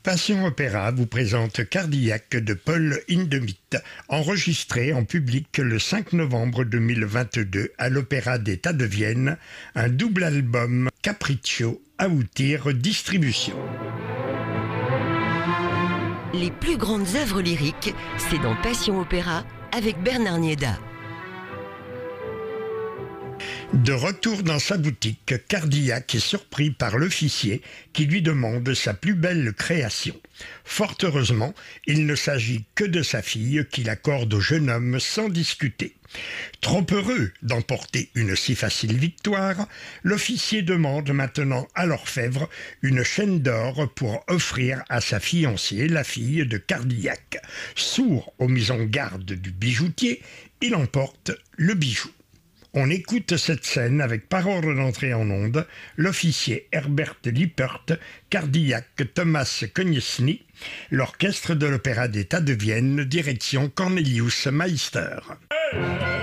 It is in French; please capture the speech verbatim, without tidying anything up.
Passion Opéra vous présente Cardillac de Paul Hindemith, enregistré en public le cinq novembre deux mille vingt-deux à l'Opéra d'État de Vienne, un double album Capriccio Autir Distribution. Les plus grandes œuvres lyriques, c'est dans Passion Opéra avec Bernard Nieda. De retour dans sa boutique, Cardillac est surpris par l'officier qui lui demande sa plus belle création. Fort heureusement, il ne s'agit que de sa fille qu'il accorde au jeune homme sans discuter. Trop heureux d'emporter une si facile victoire, l'officier demande maintenant à l'orfèvre une chaîne d'or pour offrir à sa fiancée, la fille de Cardillac. Sourd aux mises en garde du bijoutier, il emporte le bijou. On écoute cette scène avec par ordre d'entrée en onde, l'officier Herbert Lippert, Cardillac Thomas Konieczny, l'orchestre de l'Opéra d'État de Vienne, direction Cornelius Meister.